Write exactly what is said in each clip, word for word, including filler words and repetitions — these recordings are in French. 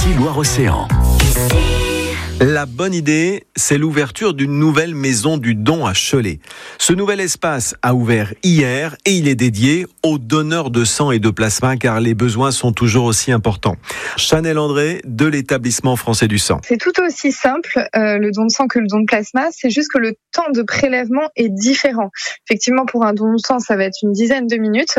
Ici Loire-Océan. La bonne idée, c'est l'ouverture d'une nouvelle maison du don à Cholet. Ce nouvel espace a ouvert hier et il est dédié aux donneurs de sang et de plasma car les besoins sont toujours aussi importants. Chanel André de l'établissement français du sang. C'est tout aussi simple, euh, le don de sang que le don de plasma, c'est juste que le temps de prélèvement est différent. Effectivement, pour un don de sang, ça va être une dizaine de minutes.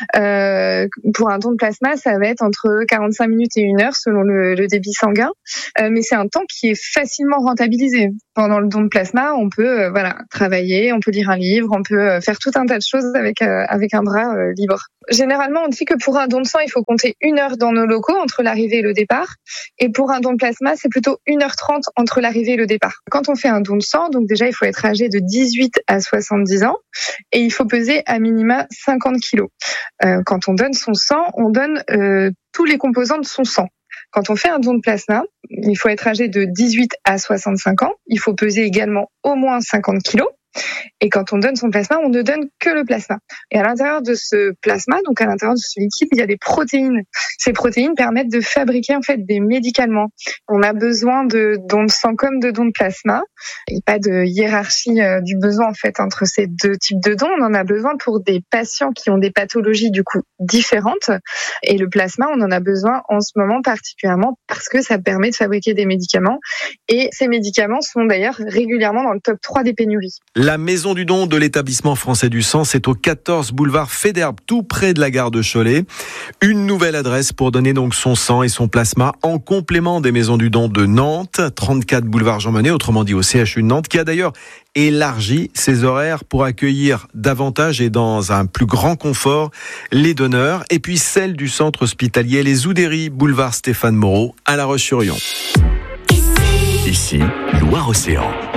Euh, pour un don de plasma, ça va être entre quarante-cinq minutes et une heure selon le, le débit sanguin. Euh, mais c'est un temps qui est facilement rentabilisé. Pendant le don de plasma, on peut euh, voilà travailler, on peut lire un livre, on peut euh, faire tout un tas de choses avec euh, avec un bras euh, libre. Généralement, on dit que pour un don de sang, il faut compter une heure dans nos locaux entre l'arrivée et le départ. Et pour un don de plasma, c'est plutôt une heure trente entre l'arrivée et le départ. Quand on fait un don de sang, donc déjà, il faut être âgé de dix-huit à soixante-dix ans et il faut peser à minima cinquante kilos. Euh, quand on donne son sang, on donne euh, tous les composants de son sang. Quand on fait un don de plasma, il faut être âgé de dix-huit à soixante-cinq ans. Il faut peser également au moins cinquante kilos. Et quand on donne son plasma, on ne donne que le plasma. Et à l'intérieur de ce plasma, donc à l'intérieur de ce liquide, il y a des protéines. Ces protéines permettent de fabriquer en fait des médicaments. On a besoin de dons de sang comme de dons de plasma. Il n'y a pas de hiérarchie euh, du besoin en fait entre ces deux types de dons. On en a besoin pour des patients qui ont des pathologies du coup différentes. Et le plasma, on en a besoin en ce moment particulièrement parce que ça permet de fabriquer des médicaments. Et ces médicaments sont d'ailleurs régulièrement dans le top trois des pénuries. La maison du don de l'établissement français du sang, c'est au quatorze boulevard Faidherbe, tout près de la gare de Cholet. Une nouvelle adresse pour donner donc son sang et son plasma en complément des maisons du don de Nantes, trente-quatre boulevard Jean Monnet, autrement dit au C H U de Nantes, qui a d'ailleurs élargi ses horaires pour accueillir davantage et dans un plus grand confort les donneurs. Et puis celle du centre hospitalier Les Oudéries, boulevard Stéphane Moreau, à La Roche-sur-Yon. Ici Loire-Océan.